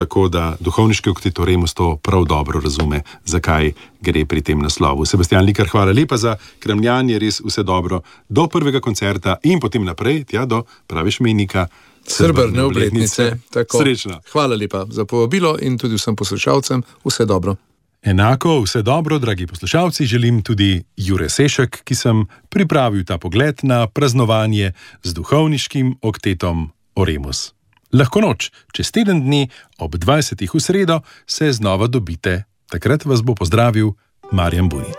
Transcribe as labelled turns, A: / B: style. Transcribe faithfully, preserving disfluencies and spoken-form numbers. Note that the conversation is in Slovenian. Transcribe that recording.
A: tako, da duhovniški oktet Oremus to prav dobro razume, zakaj gre pri tem naslovu. Sebastian Likar, hvala lepa za kramljanje, res vse dobro do prvega koncerta in potem naprej, tja do, praviš mejnika,
B: Srebrne obletnice.
A: Srečno.
B: Hvala lepa za povabilo in tudi vsem poslušalcem vse dobro.
A: Enako vse dobro, dragi poslušalci, želim tudi Jure Sešek, ki sem pripravil ta pogled na praznovanje z duhovniškim oktetom Oremus. Lahko noč, čez teden dni ob dvajsetih v sredo se znova dobite. Takrat vas bo pozdravil Marjan Bunič.